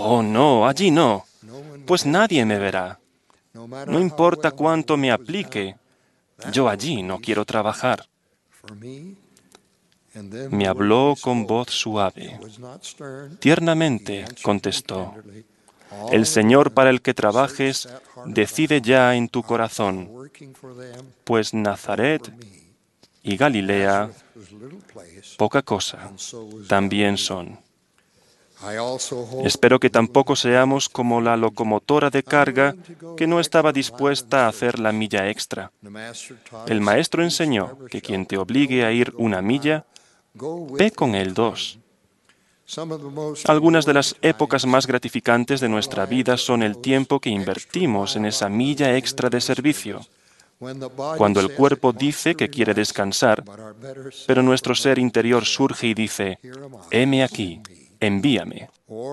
Oh, no, allí no, pues nadie me verá. No importa cuánto me aplique, yo allí no quiero trabajar. Me habló con voz suave. Tiernamente contestó: el Señor para el que trabajes decide ya en tu corazón, pues Nazaret y Galilea poca cosa también son. Espero que tampoco seamos como la locomotora de carga que no estaba dispuesta a hacer la milla extra. El maestro enseñó que quien te obligue a ir una milla, ve con él 2. Algunas de las épocas más gratificantes de nuestra vida son el tiempo que invertimos en esa milla extra de servicio, cuando el cuerpo dice que quiere descansar, pero nuestro ser interior surge y dice: heme aquí, envíame.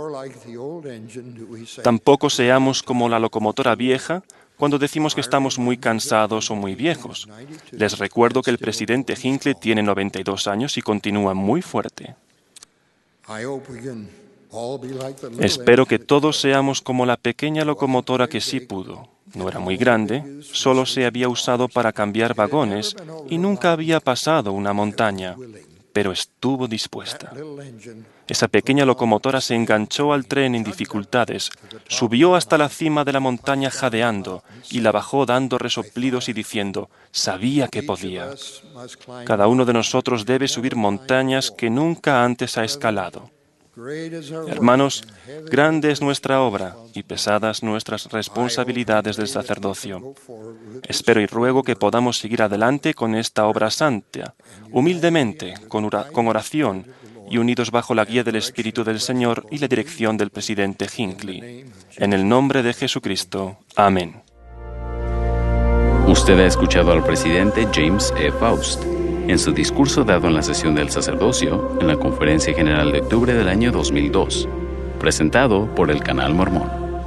Tampoco seamos como la locomotora vieja cuando decimos que estamos muy cansados o muy viejos. Les recuerdo que el presidente Hinckley tiene 92 años y continúa muy fuerte. Espero que todos seamos como la pequeña locomotora que sí pudo. No era muy grande, solo se había usado para cambiar vagones y nunca había pasado una montaña, pero estuvo dispuesta. Esa pequeña locomotora se enganchó al tren en dificultades, subió hasta la cima de la montaña jadeando y la bajó dando resoplidos y diciendo: sabía que podía. Cada uno de nosotros debe subir montañas que nunca antes ha escalado. Hermanos, grande es nuestra obra y pesadas nuestras responsabilidades del sacerdocio. Espero y ruego que podamos seguir adelante con esta obra santa, humildemente, con oración y unidos bajo la guía del Espíritu del Señor y la dirección del presidente Hinckley. En el nombre de Jesucristo. Amén. Usted ha escuchado al presidente James E. Faust en su discurso dado en la sesión del sacerdocio en la Conferencia General de octubre del año 2002, presentado por el Canal Mormón.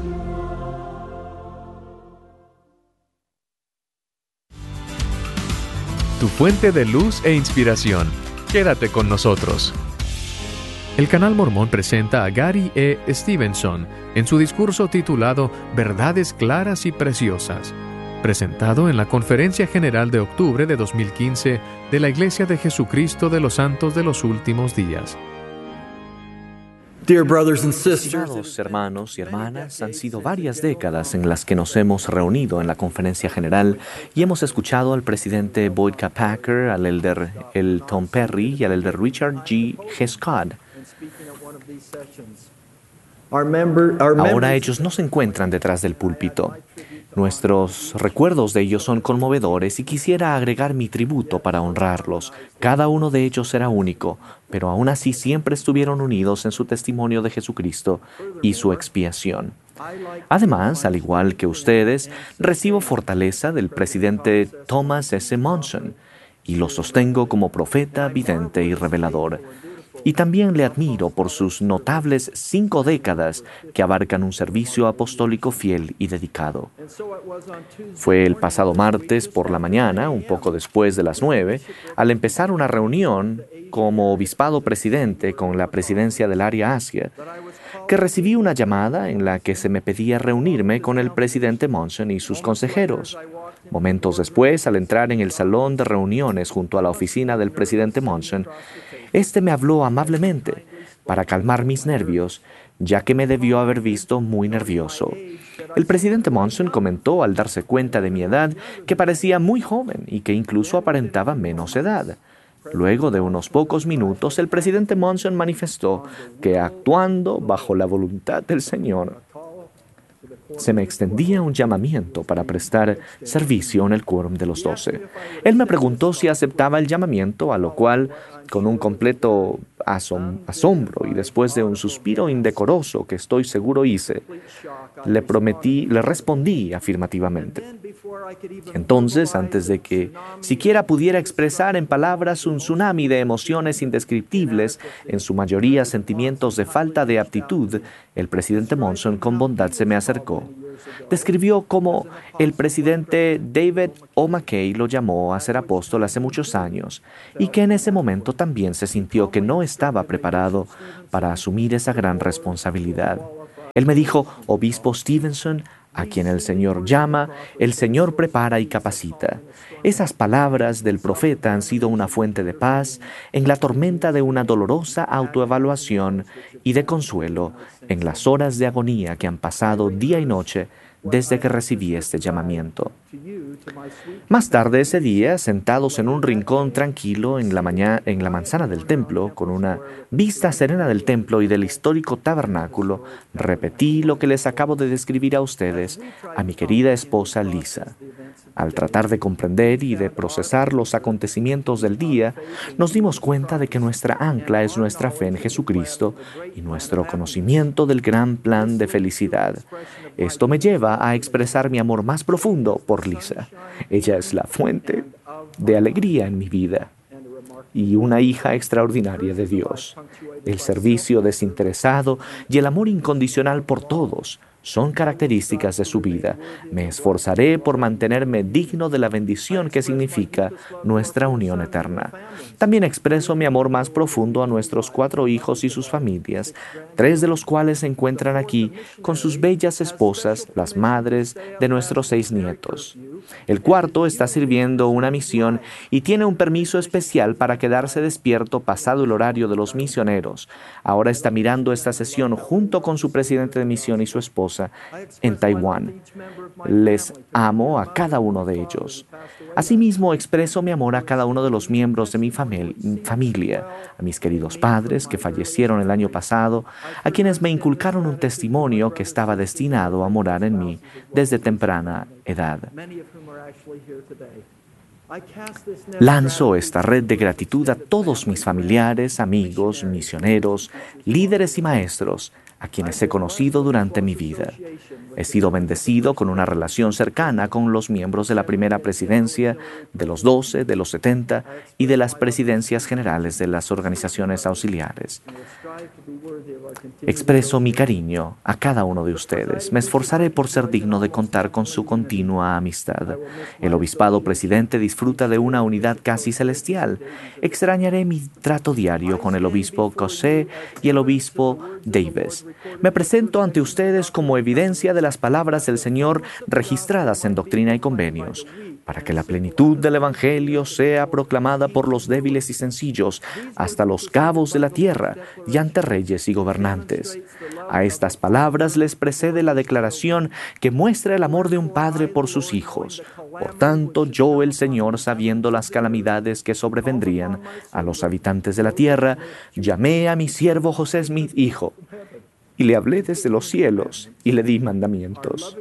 Tu fuente de luz e inspiración. Quédate con nosotros. El Canal Mormón presenta a Gary E. Stevenson en su discurso titulado Verdades Claras y Preciosas, presentado en la Conferencia General de octubre de 2015 de la Iglesia de Jesucristo de los Santos de los Últimos Días. Estimados hermanos y hermanas, han sido varias décadas en las que nos hemos reunido en la conferencia general y hemos escuchado al presidente Boyd K. Packer, al elder Tom Perry y al elder Richard G. Scott. Ahora ellos no se encuentran detrás del púlpito. Nuestros recuerdos de ellos son conmovedores y quisiera agregar mi tributo para honrarlos. Cada uno de ellos era único, pero aún así siempre estuvieron unidos en su testimonio de Jesucristo y su expiación. Además, al igual que ustedes, recibo fortaleza del presidente Thomas S. Monson y lo sostengo como profeta, vidente y revelador. Y también le admiro por sus notables 5 décadas que abarcan un servicio apostólico fiel y dedicado. Fue el pasado martes por la mañana, un poco después de las 9, al empezar una reunión como obispado presidente con la presidencia del área Asia, que recibí una llamada en la que se me pedía reunirme con el presidente Monson y sus consejeros. Momentos después, al entrar en el salón de reuniones junto a la oficina del presidente Monson, este me habló amablemente para calmar mis nervios, ya que me debió haber visto muy nervioso. El presidente Monson comentó al darse cuenta de mi edad que parecía muy joven y que incluso aparentaba menos edad. Luego de unos pocos minutos, el presidente Monson manifestó que actuando bajo la voluntad del Señor, se me extendía un llamamiento para prestar servicio en el quórum de los 12. Él me preguntó si aceptaba el llamamiento, a lo cual, con un completo asombro y después de un suspiro indecoroso que estoy seguro hice, le respondí afirmativamente. Entonces, antes de que siquiera pudiera expresar en palabras un tsunami de emociones indescriptibles, en su mayoría sentimientos de falta de aptitud, el presidente Monson con bondad se me acercó. Describió cómo el presidente David O. McKay lo llamó a ser apóstol hace muchos años y que en ese momento también se sintió que no estaba preparado para asumir esa gran responsabilidad. Él me dijo: Obispo Stevenson, a quien el Señor llama, el Señor prepara y capacita. Esas palabras del profeta han sido una fuente de paz en la tormenta de una dolorosa autoevaluación y de consuelo en las horas de agonía que han pasado día y noche desde que recibí este llamamiento. Más tarde ese día, sentados en un rincón tranquilo en la manzana del templo, con una vista serena del templo y del histórico tabernáculo, repetí lo que les acabo de describir a ustedes, a mi querida esposa Lisa. Al tratar de comprender y de procesar los acontecimientos del día, nos dimos cuenta de que nuestra ancla es nuestra fe en Jesucristo y nuestro conocimiento del gran plan de felicidad. Esto me lleva a expresar mi amor más profundo por Lisa. Ella es la fuente de alegría en mi vida y una hija extraordinaria de Dios. El servicio desinteresado y el amor incondicional por todos son características de su vida. Me esforzaré por mantenerme digno de la bendición que significa nuestra unión eterna. También expreso mi amor más profundo a nuestros 4 hijos y sus familias, 3 de los cuales se encuentran aquí con sus bellas esposas, las madres de nuestros 6 nietos. El 4º está sirviendo una misión y tiene un permiso especial para quedarse despierto pasado el horario de los misioneros. Ahora está mirando esta sesión junto con su presidente de misión y su esposa en Taiwán. Les amo a cada uno de ellos. Asimismo, expreso mi amor a cada uno de los miembros de mi familia, a mis queridos padres que fallecieron el año pasado, a quienes me inculcaron un testimonio que estaba destinado a morar en mí desde temprana edad. Lanzo esta red de gratitud a todos mis familiares, amigos, misioneros, líderes y maestros, a quienes he conocido durante mi vida. He sido bendecido con una relación cercana con los miembros de la primera presidencia, de los 12, de los 70 y de las presidencias generales de las organizaciones auxiliares. Expreso mi cariño a cada uno de ustedes. Me esforzaré por ser digno de contar con su continua amistad. El obispado presidente disfruta de una unidad casi celestial. Extrañaré mi trato diario con el obispo Cosé y el obispo Davis. Me presento ante ustedes como evidencia de las palabras del Señor registradas en Doctrina y Convenios, para que la plenitud del Evangelio sea proclamada por los débiles y sencillos hasta los cabos de la tierra y ante reyes y gobernantes. A estas palabras les precede la declaración que muestra el amor de un padre por sus hijos. Por tanto, yo, el Señor, sabiendo las calamidades que sobrevendrían a los habitantes de la tierra, llamé a mi siervo José Smith, hijo, y le hablé desde los cielos y le di mandamientos.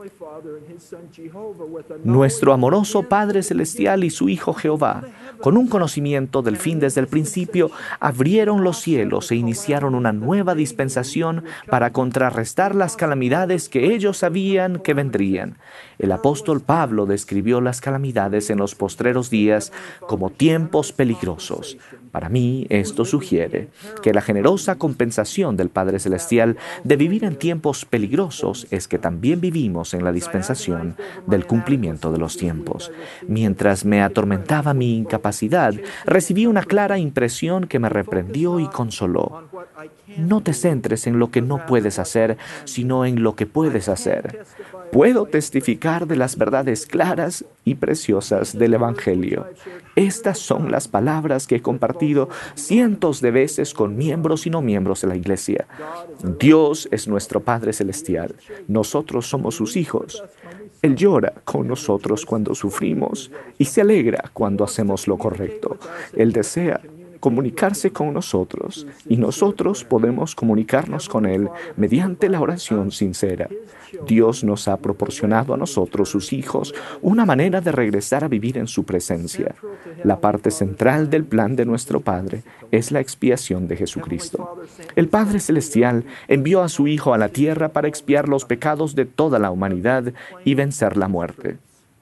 Nuestro amoroso Padre Celestial y su Hijo Jehová, con un conocimiento del fin desde el principio, abrieron los cielos e iniciaron una nueva dispensación para contrarrestar las calamidades que ellos sabían que vendrían. El apóstol Pablo describió las calamidades en los postreros días como tiempos peligrosos. Para mí, esto sugiere que la generosa compensación del Padre Celestial de vivir en tiempos peligrosos es que también vivimos en la dispensación del cumplimiento de los tiempos. Mientras me atormentaba mi incapacidad, recibí una clara impresión que me reprendió y consoló. No te centres en lo que no puedes hacer, sino en lo que puedes hacer. Puedo testificar de las verdades claras y preciosas del Evangelio. Estas son las palabras que he compartido cientos de veces con miembros y no miembros de la Iglesia. Dios es nuestro Padre Celestial. Nosotros somos sus hijos. Él llora con nosotros cuando sufrimos y se alegra cuando hacemos lo correcto. Él desea comunicarse con nosotros y nosotros podemos comunicarnos con Él mediante la oración sincera. Dios nos ha proporcionado a nosotros, sus hijos, una manera de regresar a vivir en su presencia. La parte central del plan de nuestro Padre es la expiación de Jesucristo. El Padre Celestial envió a su Hijo a la tierra para expiar los pecados de toda la humanidad y vencer la muerte.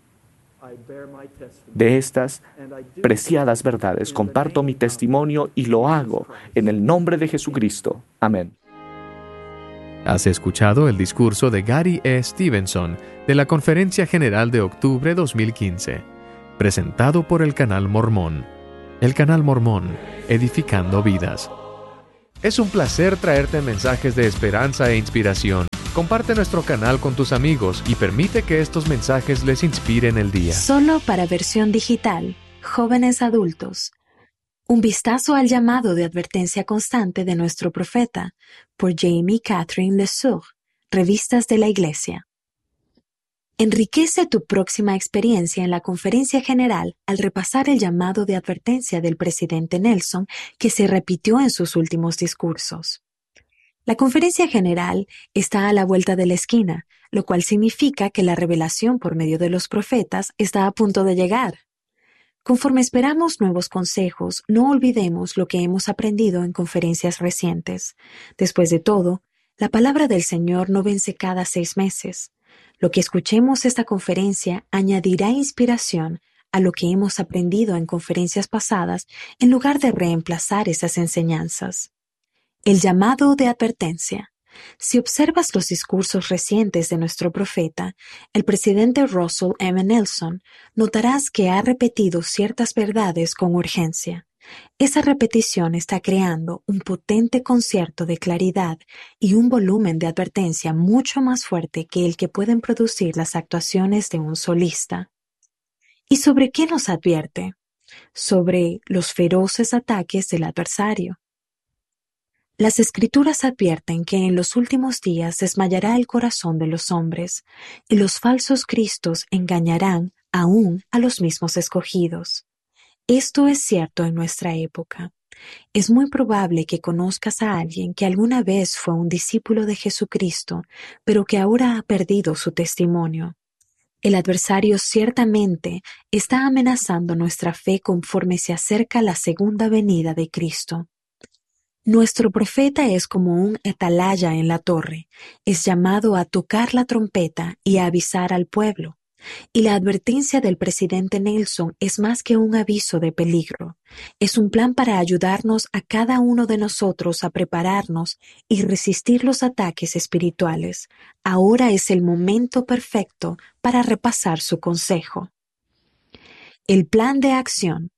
De estas preciadas verdades comparto mi testimonio y lo hago en el nombre de Jesucristo. Amén. Has escuchado el discurso de Gary E. Stevenson de la Conferencia General de octubre 2015, presentado por el Canal Mormón. El Canal Mormón, edificando vidas. Es un placer traerte mensajes de esperanza e inspiración. Comparte nuestro canal con tus amigos y permite que estos mensajes les inspiren el día. Solo para versión digital, jóvenes adultos. Un vistazo al llamado de advertencia constante de nuestro profeta, por Jamie Catherine LeSueur, Revistas de la Iglesia. Enriquece tu próxima experiencia en la conferencia general al repasar el llamado de advertencia del presidente Nelson que se repitió en sus últimos discursos. La conferencia general está a la vuelta de la esquina, lo cual significa que la revelación por medio de los profetas está a punto de llegar. Conforme esperamos nuevos consejos, no olvidemos lo que hemos aprendido en conferencias recientes. Después de todo, la palabra del Señor no vence cada 6 meses. Lo que escuchemos esta conferencia añadirá inspiración a lo que hemos aprendido en conferencias pasadas en lugar de reemplazar esas enseñanzas. El llamado de advertencia. Si observas los discursos recientes de nuestro profeta, el presidente Russell M. Nelson, notarás que ha repetido ciertas verdades con urgencia. Esa repetición está creando un potente concierto de claridad y un volumen de advertencia mucho más fuerte que el que pueden producir las actuaciones de un solista. ¿Y sobre qué nos advierte? Sobre los feroces ataques del adversario. Las Escrituras advierten que en los últimos días desmayará el corazón de los hombres, y los falsos cristos engañarán aún a los mismos escogidos. Esto es cierto en nuestra época. Es muy probable que conozcas a alguien que alguna vez fue un discípulo de Jesucristo, pero que ahora ha perdido su testimonio. El adversario ciertamente está amenazando nuestra fe conforme se acerca la segunda venida de Cristo. Nuestro profeta es como un atalaya en la torre, es llamado a tocar la trompeta y a avisar al pueblo. Y la advertencia del presidente Nelson es más que un aviso de peligro. Es un plan para ayudarnos a cada uno de nosotros a prepararnos y resistir los ataques espirituales. Ahora es el momento perfecto para repasar su consejo. El plan de acción.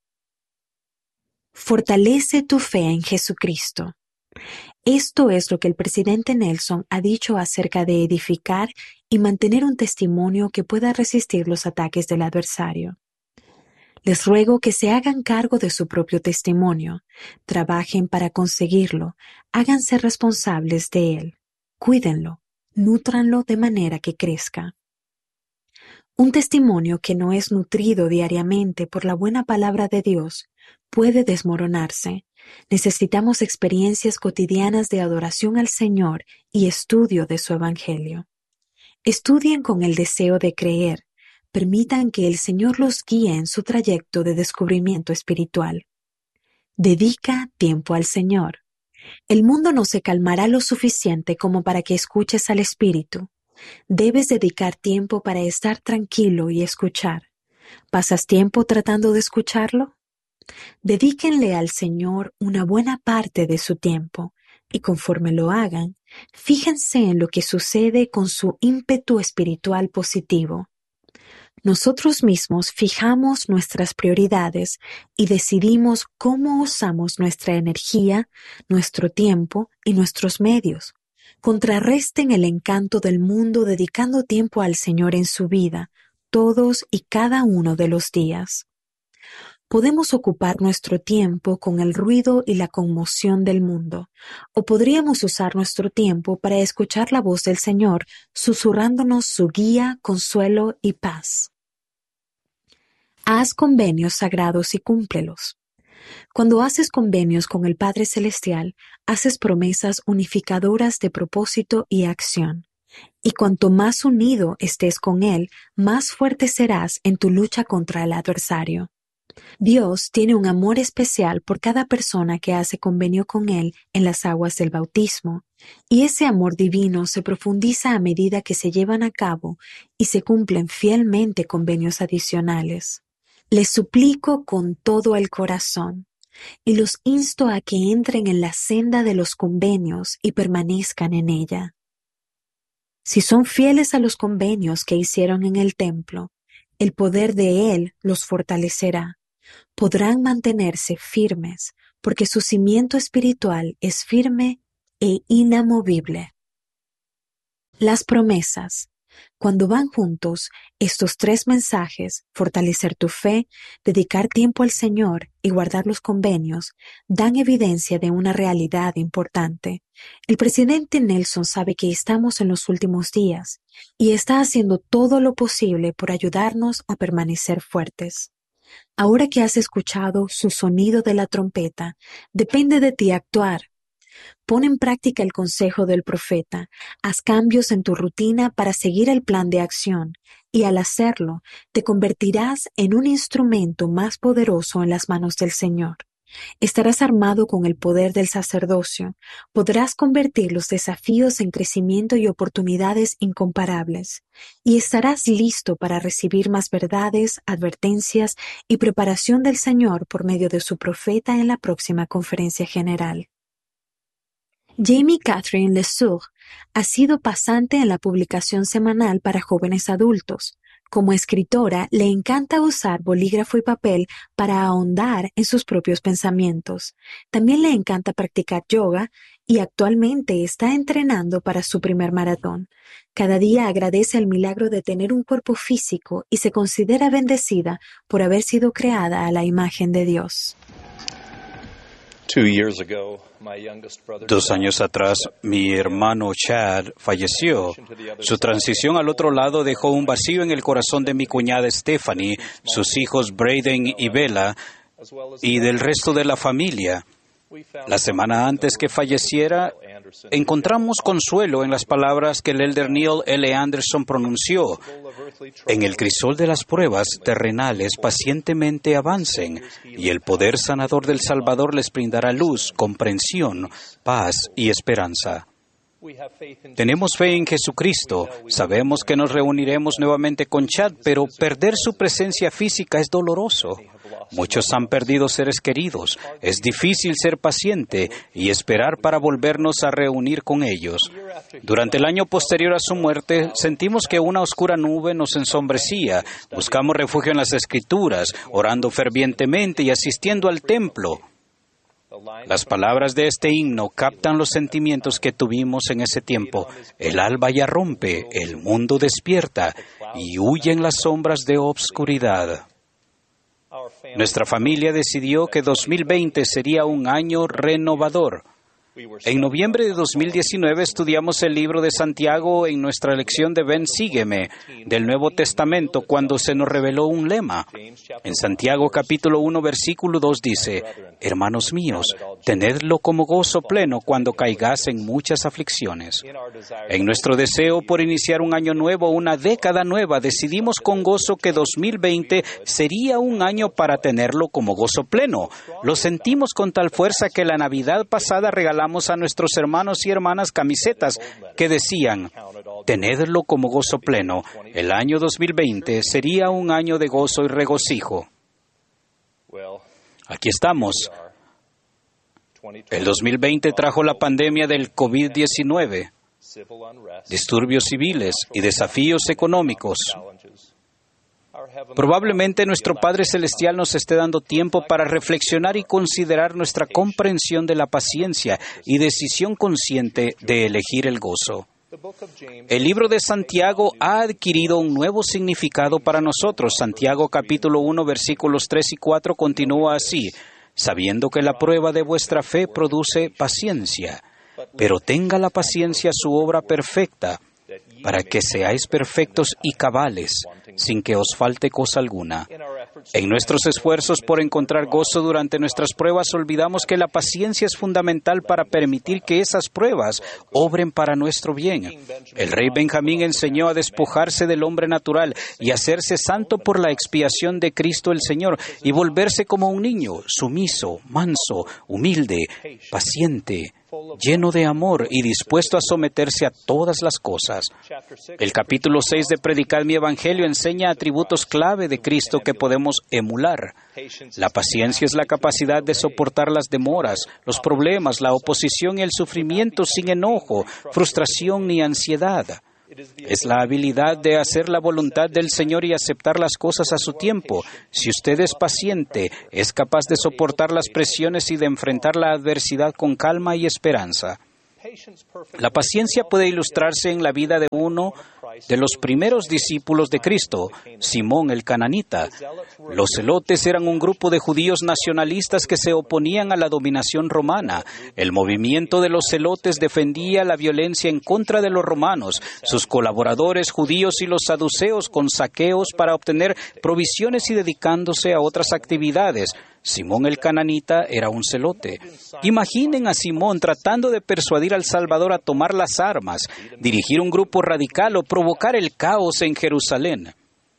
Fortalece tu fe en Jesucristo. Esto es lo que el presidente Nelson ha dicho acerca de edificar y mantener un testimonio que pueda resistir los ataques del adversario. Les ruego que se hagan cargo de su propio testimonio, trabajen para conseguirlo, háganse responsables de él, cuídenlo, nútranlo de manera que crezca. Un testimonio que no es nutrido diariamente por la buena palabra de Dios puede desmoronarse. Necesitamos experiencias cotidianas de adoración al Señor y estudio de su Evangelio. Estudien con el deseo de creer. Permitan que el Señor los guíe en su trayecto de descubrimiento espiritual. Dedica tiempo al Señor. El mundo no se calmará lo suficiente como para que escuches al Espíritu. Debes dedicar tiempo para estar tranquilo y escuchar. ¿Pasas tiempo tratando de escucharlo? Dedíquenle al Señor una buena parte de su tiempo, y conforme lo hagan, fíjense en lo que sucede con su ímpetu espiritual positivo. Nosotros mismos fijamos nuestras prioridades y decidimos cómo usamos nuestra energía, nuestro tiempo y nuestros medios. Contrarresten el encanto del mundo dedicando tiempo al Señor en su vida, todos y cada uno de los días. Podemos ocupar nuestro tiempo con el ruido y la conmoción del mundo, o podríamos usar nuestro tiempo para escuchar la voz del Señor, susurrándonos su guía, consuelo y paz. Haz convenios sagrados y cúmplelos. Cuando haces convenios con el Padre Celestial, haces promesas unificadoras de propósito y acción. Y cuanto más unido estés con Él, más fuerte serás en tu lucha contra el adversario. Dios tiene un amor especial por cada persona que hace convenio con Él en las aguas del bautismo, y ese amor divino se profundiza a medida que se llevan a cabo y se cumplen fielmente convenios adicionales. Les suplico con todo el corazón, y los insto a que entren en la senda de los convenios y permanezcan en ella. Si son fieles a los convenios que hicieron en el templo, el poder de Él los fortalecerá. Podrán mantenerse firmes porque su cimiento espiritual es firme e inamovible. Las promesas. Cuando van juntos, estos tres mensajes, fortalecer tu fe, dedicar tiempo al Señor y guardar los convenios, dan evidencia de una realidad importante. El presidente Nelson sabe que estamos en los últimos días y está haciendo todo lo posible por ayudarnos a permanecer fuertes. Ahora que has escuchado su sonido de la trompeta, depende de ti actuar. Pon en práctica el consejo del profeta, haz cambios en tu rutina para seguir el plan de acción, y al hacerlo, te convertirás en un instrumento más poderoso en las manos del Señor. Estarás armado con el poder del sacerdocio, podrás convertir los desafíos en crecimiento y oportunidades incomparables, y estarás listo para recibir más verdades, advertencias y preparación del Señor por medio de su profeta en la próxima conferencia general. Jamie Catherine LeSueur ha sido pasante en la publicación semanal para jóvenes adultos. Como escritora, le encanta usar bolígrafo y papel para ahondar en sus propios pensamientos. También le encanta practicar yoga y actualmente está entrenando para su primer maratón. Cada día agradece el milagro de tener un cuerpo físico y se considera bendecida por haber sido creada a la imagen de Dios. 2 años atrás, mi hermano Chad falleció. Su transición al otro lado dejó un vacío en el corazón de mi cuñada Stephanie, sus hijos Braden y Bella, y del resto de la familia. La semana antes que falleciera, encontramos consuelo en las palabras que el elder Neil L. Anderson pronunció. En el crisol de las pruebas terrenales pacientemente avancen, y el poder sanador del Salvador les brindará luz, comprensión, paz y esperanza. Tenemos fe en Jesucristo. Sabemos que nos reuniremos nuevamente con Chad, pero perder su presencia física es doloroso. Muchos han perdido seres queridos. Es difícil ser paciente y esperar para volvernos a reunir con ellos. Durante el año posterior a su muerte, sentimos que una oscura nube nos ensombrecía. Buscamos refugio en las Escrituras, orando fervientemente y asistiendo al templo. Las palabras de este himno captan los sentimientos que tuvimos en ese tiempo. El alba ya rompe, el mundo despierta y huyen las sombras de obscuridad. Nuestra familia decidió que 2020 sería un año renovador. En noviembre de 2019 estudiamos el libro de Santiago en nuestra lección de Ven, sígueme, del Nuevo Testamento, cuando se nos reveló un lema. En Santiago capítulo 1, versículo 2 dice: Hermanos míos, tenedlo como gozo pleno cuando caigáis en muchas aflicciones. En nuestro deseo por iniciar un año nuevo, una década nueva, decidimos con gozo que 2020 sería un año para tenerlo como gozo pleno. Lo sentimos con tal fuerza que la Navidad pasada regalamos a nuestros hermanos y hermanas camisetas que decían: tenedlo como gozo pleno. El año 2020 sería un año de gozo y regocijo. Aquí estamos. El 2020 trajo la pandemia del COVID-19, disturbios civiles y desafíos económicos. Probablemente nuestro Padre Celestial nos esté dando tiempo para reflexionar y considerar nuestra comprensión de la paciencia y decisión consciente de elegir el gozo. El libro de Santiago ha adquirido un nuevo significado para nosotros. Santiago capítulo 1 versículos 3 y 4 continúa así: sabiendo que la prueba de vuestra fe produce paciencia, pero tenga la paciencia su obra perfecta, para que seáis perfectos y cabales, sin que os falte cosa alguna. En nuestros esfuerzos por encontrar gozo durante nuestras pruebas, olvidamos que la paciencia es fundamental para permitir que esas pruebas obren para nuestro bien. El rey Benjamín enseñó a despojarse del hombre natural y hacerse santo por la expiación de Cristo el Señor, y volverse como un niño, sumiso, manso, humilde, paciente, lleno de amor y dispuesto a someterse a todas las cosas. El capítulo 6 de Predicad mi Evangelio enseña atributos clave de Cristo que podemos emular. La paciencia es la capacidad de soportar las demoras, los problemas, la oposición y el sufrimiento sin enojo, frustración ni ansiedad. Es la habilidad de hacer la voluntad del Señor y aceptar las cosas a su tiempo. Si usted es paciente, es capaz de soportar las presiones y de enfrentar la adversidad con calma y esperanza. La paciencia puede ilustrarse en la vida de uno de los primeros discípulos de Cristo, Simón el Cananita. Los celotes eran un grupo de judíos nacionalistas que se oponían a la dominación romana. El movimiento de los celotes defendía la violencia en contra de los romanos. Sus colaboradores judíos y los saduceos con saqueos para obtener provisiones y dedicándose a otras actividades. Simón el Cananita era un celote. Imaginen a Simón tratando de persuadir al Salvador a tomar las armas, dirigir un grupo radical o provocar el caos en Jerusalén.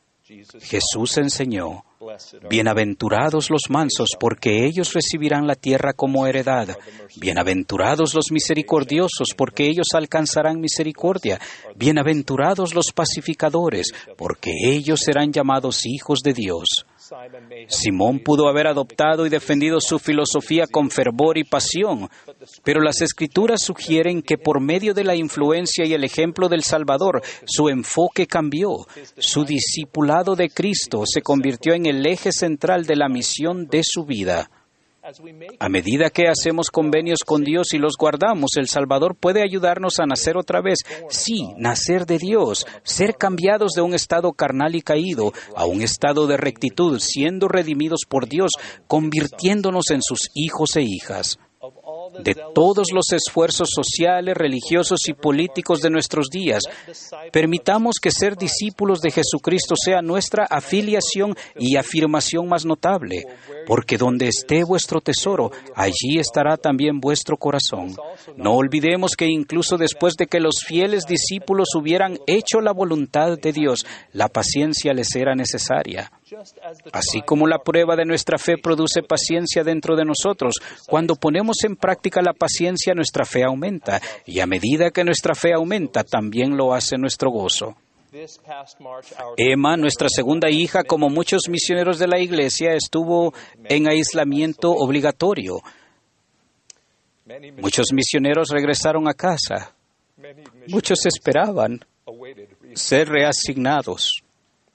Jesús enseñó: bienaventurados los mansos, porque ellos recibirán la tierra como heredad. Bienaventurados los misericordiosos, porque ellos alcanzarán misericordia. Bienaventurados los pacificadores, porque ellos serán llamados hijos de Dios. Simón pudo haber adoptado y defendido su filosofía con fervor y pasión, pero las Escrituras sugieren que por medio de la influencia y el ejemplo del Salvador, su enfoque cambió. Su discipulado de Cristo se convirtió en el eje central de la misión de su vida. A medida que hacemos convenios con Dios y los guardamos, el Salvador puede ayudarnos a nacer otra vez. Sí, nacer de Dios, ser cambiados de un estado carnal y caído a un estado de rectitud, siendo redimidos por Dios, convirtiéndonos en sus hijos e hijas. De todos los esfuerzos sociales, religiosos y políticos de nuestros días, permitamos que ser discípulos de Jesucristo sea nuestra afiliación y afirmación más notable, porque donde esté vuestro tesoro, allí estará también vuestro corazón. No olvidemos que incluso después de que los fieles discípulos hubieran hecho la voluntad de Dios, la paciencia les era necesaria. Así como la prueba de nuestra fe produce paciencia dentro de nosotros, cuando ponemos en práctica la paciencia, nuestra fe aumenta, y a medida que nuestra fe aumenta, también lo hace nuestro gozo. Emma, nuestra segunda hija, como muchos misioneros de la iglesia, estuvo en aislamiento obligatorio. Muchos misioneros regresaron a casa. Muchos esperaban ser reasignados.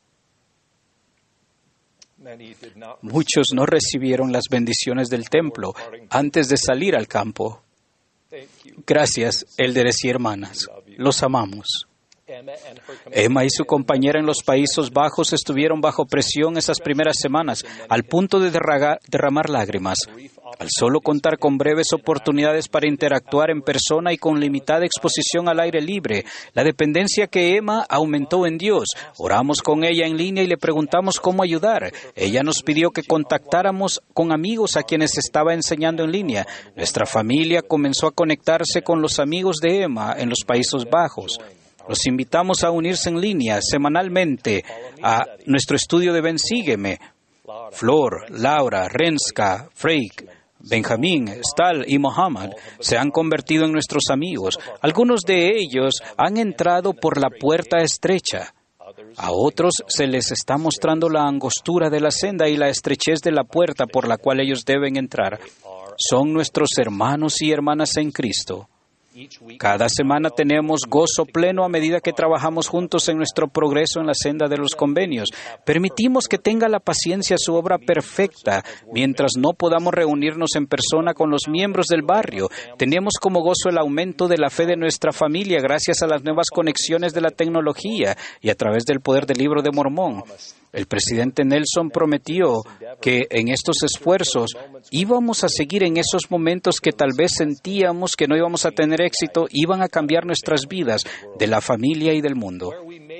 Muchos no recibieron las bendiciones del templo antes de salir al campo. Gracias, élderes y hermanas. Los amamos. Emma y su compañera en los Países Bajos estuvieron bajo presión esas primeras semanas, al punto de derramar lágrimas. Al solo contar con breves oportunidades para interactuar en persona y con limitada exposición al aire libre, la dependencia que Emma aumentó en Dios. Oramos con ella en línea y le preguntamos cómo ayudar. Ella nos pidió que contactáramos con amigos a quienes estaba enseñando en línea. Nuestra familia comenzó a conectarse con los amigos de Emma en los Países Bajos. Los invitamos a unirse en línea semanalmente a nuestro estudio de Ven Sígueme. Flor, Laura, Renska, Freik, Benjamín, Stal y Mohammed se han convertido en nuestros amigos. Algunos de ellos han entrado por la puerta estrecha. A otros se les está mostrando la angostura de la senda y la estrechez de la puerta por la cual ellos deben entrar. Son nuestros hermanos y hermanas en Cristo. Cada semana tenemos gozo pleno a medida que trabajamos juntos en nuestro progreso en la senda de los convenios. Permitimos que tenga la paciencia su obra perfecta, mientras no podamos reunirnos en persona con los miembros del barrio. Tenemos como gozo el aumento de la fe de nuestra familia gracias a las nuevas conexiones de la tecnología y a través del poder del Libro de Mormón. El presidente Nelson prometió que en estos esfuerzos íbamos a seguir en esos momentos que tal vez sentíamos que no íbamos a tener éxito, iban a cambiar nuestras vidas, de la familia y del mundo.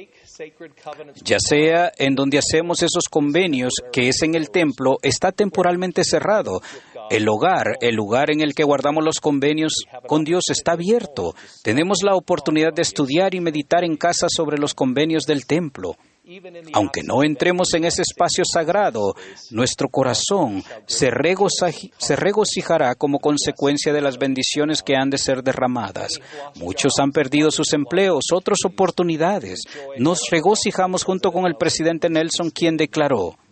Ya sea en donde hacemos esos convenios, que es en el templo, está temporalmente cerrado. El lugar en el que guardamos los convenios con Dios está abierto. Tenemos la oportunidad de estudiar y meditar en casa sobre los convenios del templo. Aunque no entremos en ese espacio sagrado, nuestro corazón se regocijará como consecuencia de las bendiciones que han de ser derramadas. Muchos han perdido sus empleos, otras oportunidades. Nos regocijamos junto con el presidente Nelson, quien declaró: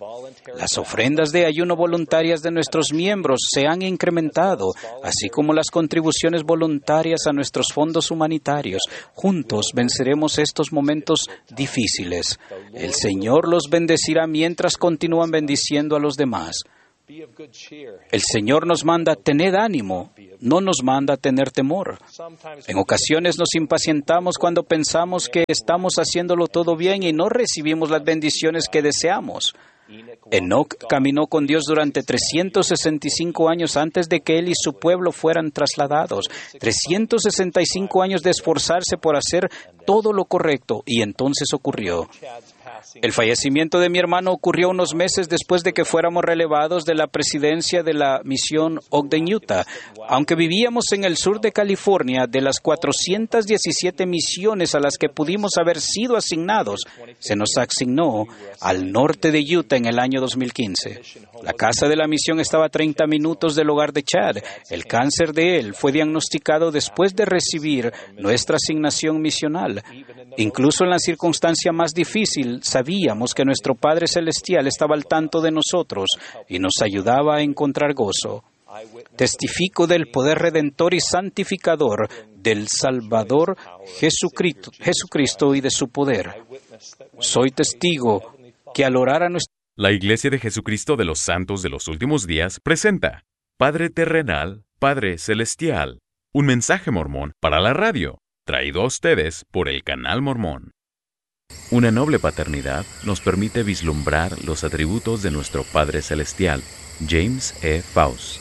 Las ofrendas de ayuno voluntarias de nuestros miembros se han incrementado, así como las contribuciones voluntarias a nuestros fondos humanitarios. Juntos venceremos estos momentos difíciles. El Señor los bendecirá mientras continúan bendiciendo a los demás. El Señor nos manda tened ánimo, no nos manda tener temor. En ocasiones nos impacientamos cuando pensamos que estamos haciéndolo todo bien y no recibimos las bendiciones que deseamos. Enoc caminó con Dios durante 365 años antes de que él y su pueblo fueran trasladados. 365 años de esforzarse por hacer todo lo correcto, y entonces ocurrió. El fallecimiento de mi hermano ocurrió unos meses después de que fuéramos relevados de la presidencia de la misión Ogden, Utah. Aunque vivíamos en el sur de California, de las 417 misiones a las que pudimos haber sido asignados, se nos asignó al norte de Utah en el año 2015. La casa de la misión estaba a 30 minutos del hogar de Chad. El cáncer de él fue diagnosticado después de recibir nuestra asignación misional. Incluso en la circunstancia más difícil, sabíamos que nuestro Padre Celestial estaba al tanto de nosotros y nos ayudaba a encontrar gozo. Testifico del poder redentor y santificador del Salvador Jesucristo y de su poder. Soy testigo que al orar a nuestro... La Iglesia de Jesucristo de los Santos de los Últimos Días presenta Padre Terrenal, Padre Celestial, un mensaje mormón para la radio, traído a ustedes por el Canal Mormón. Una noble paternidad nos permite vislumbrar los atributos de nuestro Padre Celestial, James E. Faust.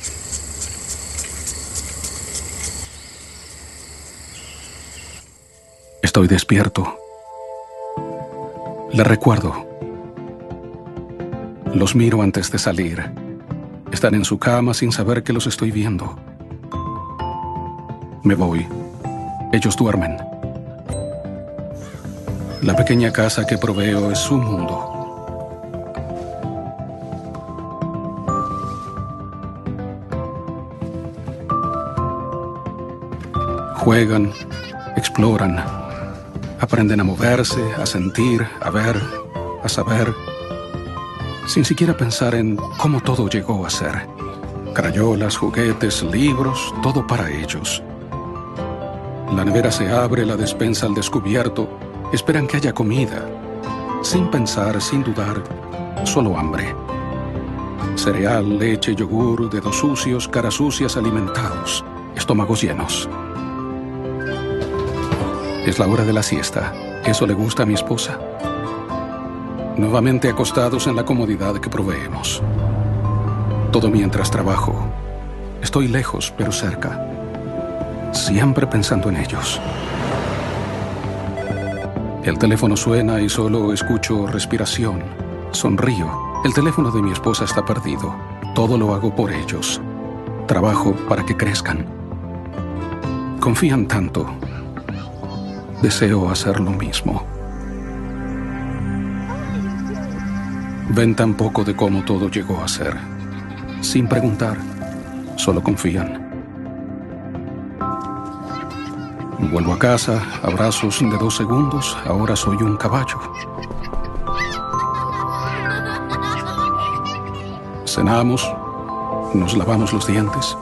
Estoy despierto. Le recuerdo. Los miro antes de salir. Están en su cama sin saber que los estoy viendo. Me voy. Ellos duermen. La pequeña casa que proveo es su mundo. Juegan, exploran, aprenden a moverse, a sentir, a ver, a saber, sin siquiera pensar en cómo todo llegó a ser. Crayolas, juguetes, libros, todo para ellos. La nevera se abre, la despensa al descubierto. Esperan que haya comida. Sin pensar, sin dudar, solo hambre. Cereal, leche, yogur, dedos sucios, caras sucias, alimentados, estómagos llenos. Es la hora de la siesta. ¿Eso le gusta a mi esposa? Nuevamente acostados en la comodidad que proveemos. Todo mientras trabajo. Estoy lejos, pero cerca. Siempre pensando en ellos. El teléfono suena y solo escucho respiración. Sonrío. El teléfono de mi esposa está perdido. Todo lo hago por ellos. Trabajo para que crezcan. Confían tanto. Deseo hacer lo mismo. Ven tan poco de cómo todo llegó a ser. Sin preguntar, solo confían. Vuelvo a casa, abrazos de 2 segundos, ahora soy un caballo. Cenamos, nos lavamos los dientes.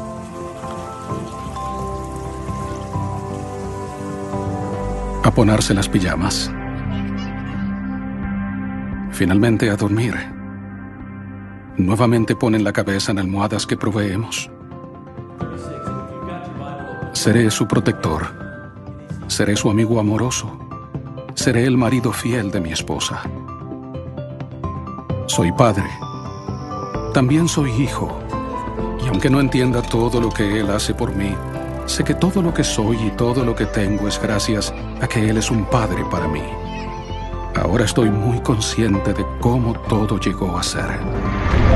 A ponerse las pijamas. Finalmente a dormir. Nuevamente ponen la cabeza en almohadas que proveemos. Seré su protector. Seré su amigo amoroso. Seré el marido fiel de mi esposa. Soy padre. También soy hijo. Y aunque no entienda todo lo que Él hace por mí, sé que todo lo que soy y todo lo que tengo es gracias a que Él es un padre para mí. Ahora estoy muy consciente de cómo todo llegó a ser.